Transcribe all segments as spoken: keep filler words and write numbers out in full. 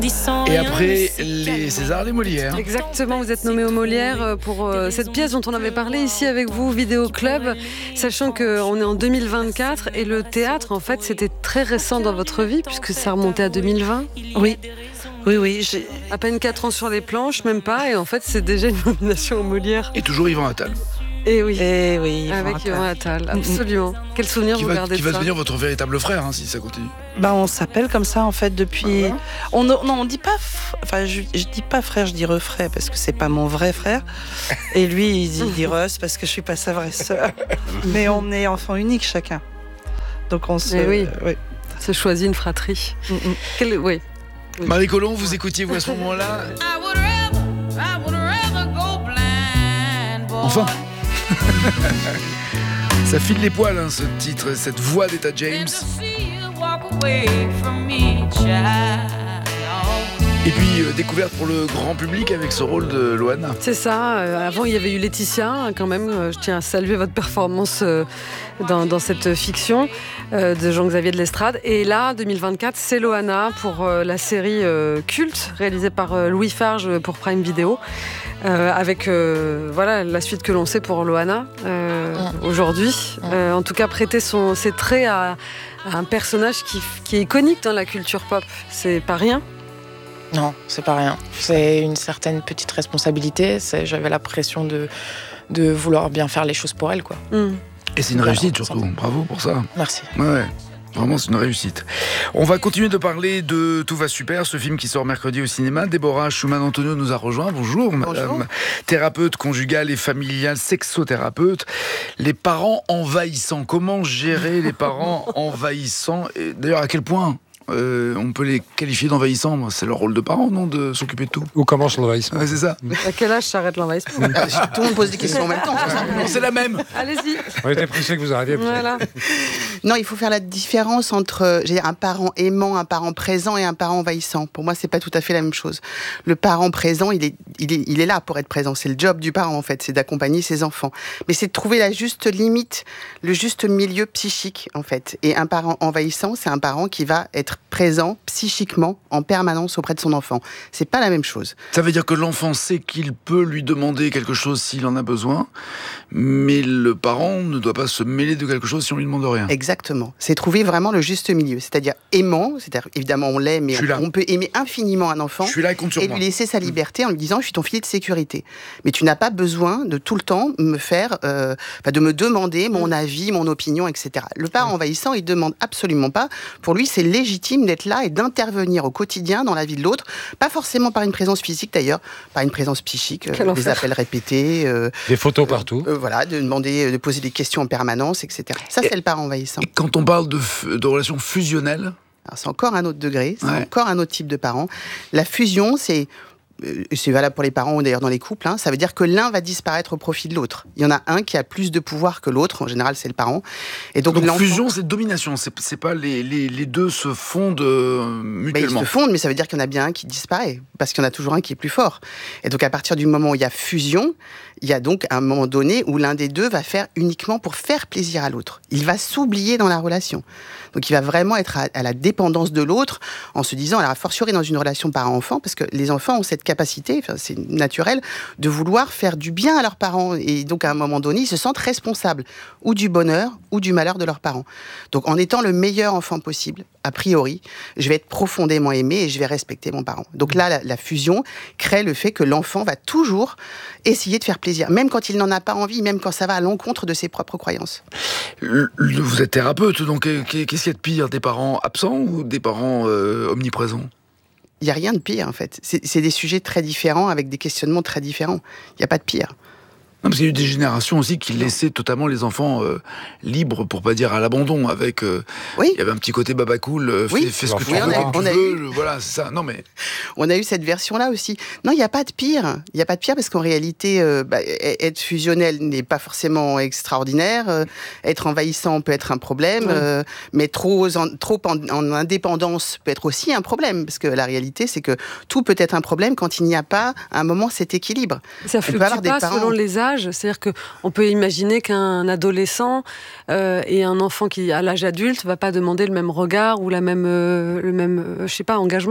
Et après, les Césars, les Molières. Exactement, vous êtes nommé aux Molières pour euh, cette pièce dont on avait parlé ici avec vous, Vidéo Club, sachant qu'on est en deux mille vingt-quatre et le théâtre, en fait, c'était très récent dans votre vie puisque ça remontait à deux mille vingt. Oui, oui, oui. J'ai... À peine quatre ans sur les planches, même pas, et en fait, c'est déjà une nomination aux Molières. Et toujours Yvan Attal. Et oui, Et oui Yvan avec Yvan Attal, absolument. Quel souvenir Qui vous va, gardez qui de va ça? devenir votre véritable frère, hein, si ça continue. Bah, on s'appelle comme ça en fait depuis. Ah ouais. On non, on dit pas. f- Enfin, je, je dis pas frère, je dis refrère parce que c'est pas mon vrai frère. Et lui, il dit, il dit Russ parce que je suis pas sa vraie sœur. Mais on est enfant unique chacun. Donc on se. Eh oui. euh, oui. Se choisit une fratrie. Mm, mm. Quel... Oui. Marie Colomb, vous écoutiez vous à ce moment-là? Enfin. Ça file les poils, hein, ce titre, cette voix d'Etta James. Et puis, euh, découverte pour le grand public avec ce rôle de Loana. C'est ça. Euh, avant, il y avait eu Laetitia, hein, quand même. Euh, je tiens à saluer votre performance euh, dans, dans cette fiction euh, de Jean-Xavier de Lestrade. Et là, deux mille vingt-quatre, c'est Loana pour euh, la série euh, culte réalisée par euh, Louis Farge pour Prime Video. Euh, avec euh, voilà, la suite que l'on sait pour Loana euh, mmh. aujourd'hui. Mmh. Euh, en tout cas, prêter son, ses traits à, à un personnage qui, qui est iconique dans la culture pop. C'est pas rien. Non, c'est pas rien. C'est une certaine petite responsabilité. C'est, j'avais la pression de, de vouloir bien faire les choses pour elle, quoi. Mmh. Et c'est une réussite surtout. Bravo pour ça. Merci. Ouais. Vraiment, c'est une réussite. On va continuer de parler de Tout va super, ce film qui sort mercredi au cinéma. Déborah Schumann-Antonio nous a rejoint. Bonjour, Bonjour. madame. Thérapeute conjugale et familiale, sexothérapeute. Les parents envahissants. Comment gérer les parents envahissants? Et d'ailleurs, à quel point euh, on peut les qualifier d'envahissants? C'est leur rôle de parents, non, de s'occuper de tout? Où commence l'envahissement? Ouais, c'est ça. À quel âge s'arrête l'envahissement? Tout le monde pose des questions en même temps. Non, c'est la même. Allez-y. On était pressés que vous arriviez. Voilà. Non, il faut faire la différence entre j'ai un parent aimant, un parent présent et un parent envahissant. Pour moi, c'est pas tout à fait la même chose. Le parent présent, il est, il est, il est là pour être présent. C'est le job du parent, en fait, c'est d'accompagner ses enfants. Mais c'est de trouver la juste limite, le juste milieu psychique, en fait. Et un parent envahissant, c'est un parent qui va être présent psychiquement en permanence auprès de son enfant. C'est pas la même chose. Ça veut dire que l'enfant sait qu'il peut lui demander quelque chose s'il en a besoin, mais le parent ne doit pas se mêler de quelque chose si on lui demande rien. Exactement. C'est trouver vraiment le juste milieu. C'est-à-dire aimant, c'est-à-dire évidemment on l'aime, mais on, on peut aimer infiniment un enfant Je suis là, compte sur et moi. lui laisser sa liberté en lui disant je suis ton filet de sécurité. Mais tu n'as pas besoin de tout le temps me faire, euh, de me demander mon avis, mon opinion, et cetera. Le parent envahissant, il demande absolument pas. Pour lui, c'est légitime d'être là et d'intervenir au quotidien dans la vie de l'autre, pas forcément par une présence physique d'ailleurs, par une présence psychique, euh, des appels répétés, euh, des photos partout. Euh, voilà, de demander, de poser des questions en permanence, et cetera. Ça, et, c'est le parent envahissant. Et quand on parle de, de relations fusionnelles, alors, c'est encore un autre degré, c'est ouais. encore un autre type de parent. La fusion, c'est c'est valable pour les parents ou d'ailleurs dans les couples, hein, ça veut dire que l'un va disparaître au profit de l'autre. Il y en a un qui a plus de pouvoir que l'autre, en général c'est le parent. Et donc, donc fusion, c'est domination, c'est, c'est pas les, les, les deux se fondent euh, mutuellement. Ben, ils se fondent, mais ça veut dire qu'il y en a bien un qui disparaît, parce qu'il y en a toujours un qui est plus fort. Et donc à partir du moment où il y a fusion, il y a donc un moment donné où l'un des deux va faire uniquement pour faire plaisir à l'autre. Il va s'oublier dans la relation. Donc il va vraiment être à, à la dépendance de l'autre, en se disant, alors a fortiori dans une relation parent-enfant, parce que les enfants ont cette capacité, enfin, c'est naturel, de vouloir faire du bien à leurs parents. Et donc, à un moment donné, ils se sentent responsables, ou du bonheur, ou du malheur de leurs parents. Donc, en étant le meilleur enfant possible, a priori, je vais être profondément aimé et je vais respecter mon parent. Donc là, la, la fusion crée le fait que l'enfant va toujours essayer de faire plaisir, même quand il n'en a pas envie, même quand ça va à l'encontre de ses propres croyances. Le, le, vous êtes thérapeute, donc qu'est-ce qu'il y a de pire, des parents absents ou des parents euh, omniprésents? Il n'y a rien de pire, en fait. C'est, c'est des sujets très différents, avec des questionnements très différents. Il n'y a pas de pire. Non, parce qu'il y a eu des générations aussi qui laissaient totalement les enfants euh, libres, pour pas dire à l'abandon, avec... Euh, oui. Il y avait un petit côté babacool, euh, oui. fais, fais ce que oui, tu veux, quand tu eu... veux, voilà, c'est ça. Non, mais... On a eu cette version-là aussi. Non, il n'y a pas de pire. Il n'y a pas de pire, parce qu'en réalité, euh, bah, être fusionnel n'est pas forcément extraordinaire. Euh, être envahissant peut être un problème, oui. euh, mais trop, en, trop en, en indépendance peut être aussi un problème, parce que la réalité, c'est que tout peut être un problème quand il n'y a pas, à un moment, cet équilibre. Ça fluctue pas des parents... selon les âges, c'est-à-dire que on peut imaginer qu'un adolescent euh, et un enfant qui, à l'âge adulte, va pas demander le même regard ou la même, euh, le même, euh, je sais pas, engagement.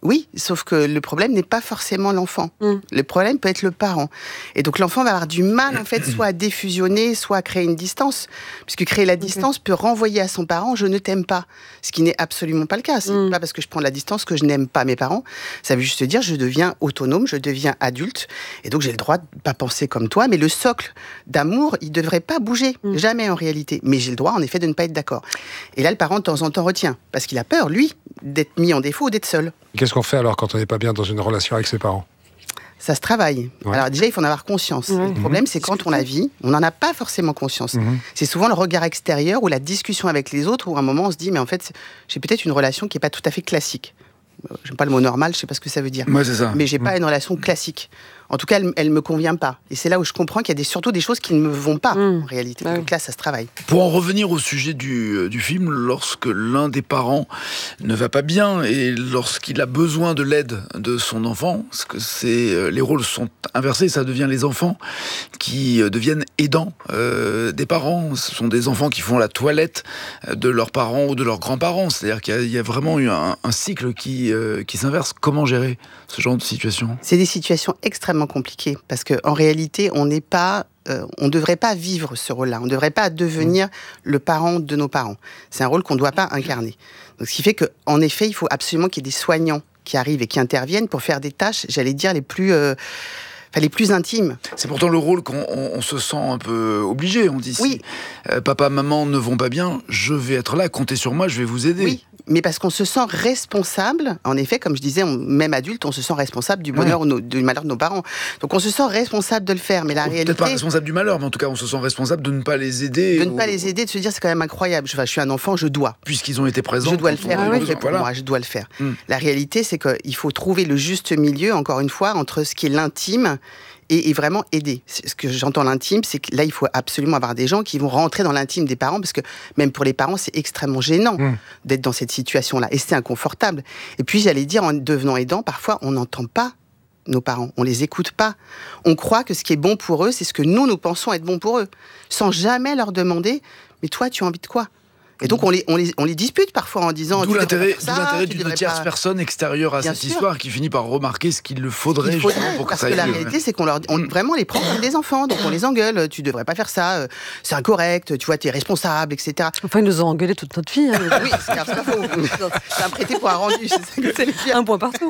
Oui, sauf que le problème n'est pas forcément l'enfant. Mmh. Le problème peut être le parent. Et donc l'enfant va avoir du mal, en fait, soit à défusionner, soit à créer une distance. Puisque créer la distance okay. peut renvoyer à son parent « je ne t'aime pas ». Ce qui n'est absolument pas le cas. C'est mmh. pas parce que je prends de la distance que je n'aime pas mes parents. Ça veut juste dire je deviens autonome, je deviens adulte. Et donc j'ai le droit de ne pas penser comme toi. Mais le socle d'amour, il ne devrait pas bouger. Mmh. Jamais en réalité. Mais j'ai le droit, en effet, de ne pas être d'accord. Et là, le parent, de temps en temps, retient. Parce qu'il a peur, lui, d'être mis en défaut ou d'être seul. Qu'est-ce qu'on fait alors quand on n'est pas bien dans une relation avec ses parents ? Ça se travaille. Ouais. Alors déjà, il faut en avoir conscience. Mmh. Le problème, c'est quand on la vit, on n'en a pas forcément conscience. Mmh. C'est souvent le regard extérieur ou la discussion avec les autres où à un moment, on se dit, mais en fait, j'ai peut-être une relation qui n'est pas tout à fait classique. J'aime pas le mot normal, je sais pas ce que ça veut dire. Ouais, c'est ça. Mais j'ai mmh. pas une relation classique. En tout cas, elle, elle me convient pas. Et c'est là où je comprends qu'il y a des, surtout des choses qui ne me vont pas, mmh. en réalité. Ouais. Donc là, ça se travaille. Pour en revenir au sujet du, du film, lorsque l'un des parents ne va pas bien et lorsqu'il a besoin de l'aide de son enfant, parce que c'est, les rôles sont inversés, ça devient les enfants qui deviennent aidants euh, des parents. Ce sont des enfants qui font la toilette de leurs parents ou de leurs grands-parents. C'est-à-dire qu'il y a, il y a vraiment eu un, un cycle qui, euh, qui s'inverse. Comment gérer ce genre de situation ? C'est des situations extrêmement compliqué parce qu'en réalité on n'est pas euh, on ne devrait pas vivre ce rôle-là, on ne devrait pas devenir mmh. le parent de nos parents, c'est un rôle qu'on ne doit pas incarner. Donc, ce qui fait qu'en effet il faut absolument qu'il y ait des soignants qui arrivent et qui interviennent pour faire des tâches, j'allais dire les plus euh, enfin, les plus intimes. C'est pourtant le rôle qu'on on, on se sent un peu obligé, on dit oui. si euh, papa, maman ne vont pas bien, je vais être là, comptez sur moi, je vais vous aider. Oui. Mais parce qu'on se sent responsable, en effet, comme je disais, on, même adulte, on se sent responsable du bonheur ouais. ou no, du malheur de nos parents. Donc on se sent responsable de le faire, mais la Peut-être réalité... Peut-être pas responsable du malheur, mais en tout cas on se sent responsable de ne pas les aider. De ne ou... pas les aider, de se dire c'est quand même incroyable, je, enfin, je suis un enfant, je dois. Puisqu'ils ont été présents. Je dois le faire, ah, oui, oui. pour voilà. moi, je dois le faire. Mm. La réalité, c'est qu'il faut trouver le juste milieu, encore une fois, entre ce qui est l'intime et, et vraiment aider. Ce que j'entends l'intime, c'est que là, il faut absolument avoir des gens qui vont rentrer dans l'intime des parents, parce que même pour les parents, c'est extrêmement gênant mmh. d'être dans cette situation-là, et c'est inconfortable. Et puis, j'allais dire, en devenant aidant, parfois, on n'entend pas nos parents, on les écoute pas. On croit que ce qui est bon pour eux, c'est ce que nous, nous pensons être bon pour eux, sans jamais leur demander, mais toi, tu as envie de quoi ? Et donc on les, on, les, on les dispute parfois en disant... D'où l'intérêt, ça, d'où l'intérêt d'une tierce pas... personne extérieure à Bien cette sûr. histoire qui finit par remarquer ce qu'il le faudrait, il faudrait justement pour parce que ça que aille la réalité c'est qu'on leur on, vraiment les prend comme des enfants, donc on les engueule, tu devrais pas faire ça, c'est incorrect, tu vois, t'es responsable, et cetera. Enfin ils nous ont engueulé toute notre vie. Hein, oui, c'est pas faux. C'est un prêté pour un rendu, c'est ça que c'est le un point partout.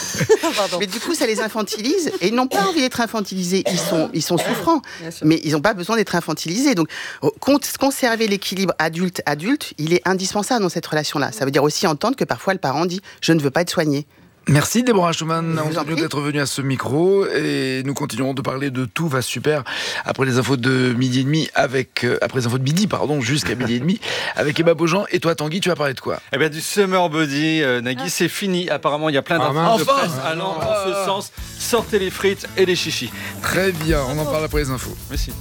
Mais du coup ça les infantilise, et ils n'ont pas envie d'être infantilisés, ils sont, ils sont souffrants, mais ils n'ont pas besoin d'être infantilisés. Donc conserver l'équilibre adulte-adulte, il est indispensable dans cette relation-là. Ça veut dire aussi entendre que parfois le parent dit « je ne veux pas être soigné ». Merci Déborah Schumann d'être venue à ce micro et nous continuerons de parler de Tout va super après les infos de midi et demi avec euh, après les infos de midi pardon jusqu'à midi et demi avec Emma Beaujean. Et toi Tanguy, tu vas parler de quoi? Eh bien du Summer Body, euh, Nagui, ah. c'est fini. Apparemment il y a plein d'infos ah, de enfin presse allant ah. dans ce sens. Sortez les frites et les chichis. Très bien, on en parle après les infos. Merci.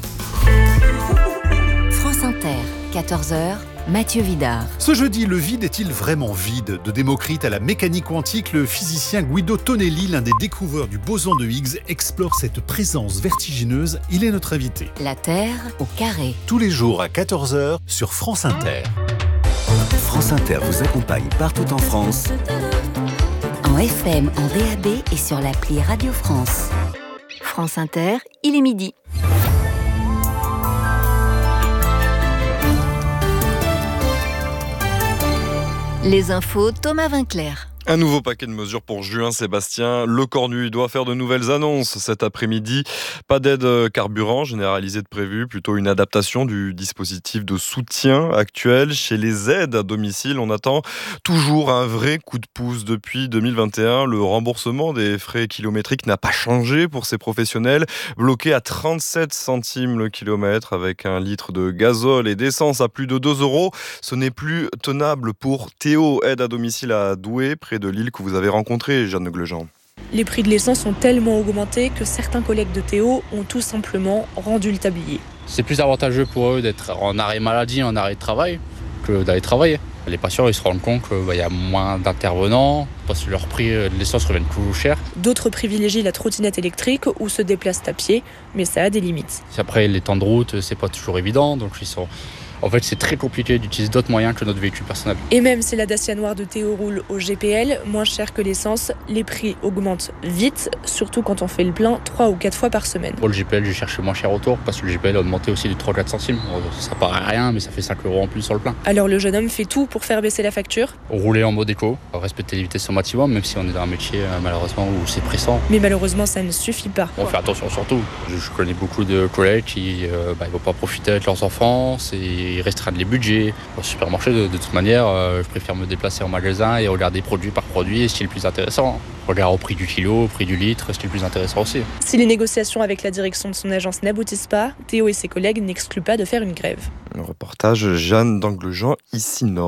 France Inter, quatorze heures. Mathieu Vidard. Ce jeudi, le vide est-il vraiment vide ? De Démocrite à la mécanique quantique, le physicien Guido Tonelli, l'un des découvreurs du boson de Higgs, explore cette présence vertigineuse. Il est notre invité. La Terre au carré. Tous les jours à quatorze heures sur France Inter. France Inter vous accompagne partout en France. En F M, en D A B et sur l'appli Radio France. France Inter, il est midi. Les infos, Thomas Vinclair. Un nouveau paquet de mesures pour juin, Sébastien. Le Cornu doit faire de nouvelles annonces cet après-midi. Pas d'aide carburant généralisée de prévu, plutôt une adaptation du dispositif de soutien actuel. Chez les aides à domicile, on attend toujours un vrai coup de pouce. Depuis deux mille vingt et un, le remboursement des frais kilométriques n'a pas changé pour ces professionnels. Bloqué à trente-sept centimes le kilomètre avec un litre de gazole et d'essence à plus de deux euros. Ce n'est plus tenable pour Théo, aide à domicile à Douai, près de Lille, que vous avez rencontré, Jeanne Glejean. Les prix de l'essence ont tellement augmenté que certains collègues de Théo ont tout simplement rendu le tablier. C'est plus avantageux pour eux d'être en arrêt maladie, en arrêt de travail, que d'aller travailler. Les patients ils se rendent compte qu'il bah, y a moins d'intervenants, parce que leur prix de l'essence revient plus cher. D'autres privilégient la trottinette électrique ou se déplacent à pied, mais ça a des limites. Après, les temps de route, c'est pas toujours évident, donc ils sont En fait, c'est très compliqué d'utiliser d'autres moyens que notre véhicule personnel. Et même si la Dacia noire de Théo roule au G P L, moins cher que l'essence, les prix augmentent vite, surtout quand on fait le plein trois ou quatre fois par semaine. Pour le G P L, j'ai cherché moins cher autour parce que le G P L a augmenté aussi de trois à quatre centimes. Ça paraît rien, mais ça fait cinq euros en plus sur le plein. Alors le jeune homme fait tout pour faire baisser la facture. Rouler en mode éco, respecter les vitesses au maximum, même si on est dans un métier malheureusement où c'est pressant. Mais malheureusement, ça ne suffit pas. On fait attention surtout. Je, je connais beaucoup de collègues qui euh, bah, ils vont pas profiter avec leurs enfants, et restreindre les budgets. Au supermarché, de, de toute manière, euh, je préfère me déplacer en magasin et regarder produit par produit, ce qui est le plus intéressant. Regarde au prix du kilo, au prix du litre, ce qui est le plus intéressant aussi. Si les négociations avec la direction de son agence n'aboutissent pas, Théo et ses collègues n'excluent pas de faire une grève. Le reportage Jeanne d'Anglejean, ici Nord.